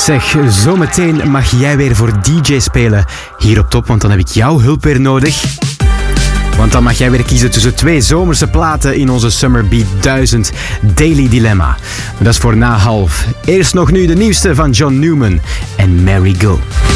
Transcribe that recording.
Zeg, zometeen mag jij weer voor DJ spelen hier op Top, want dan heb ik jouw hulp weer nodig. Want dan mag jij weer kiezen tussen 2 zomerse platen in onze Summer Beat 1000 Daily Dilemma. Maar dat is voor na half. Eerst nog nu de nieuwste van John Newman en Mary Go.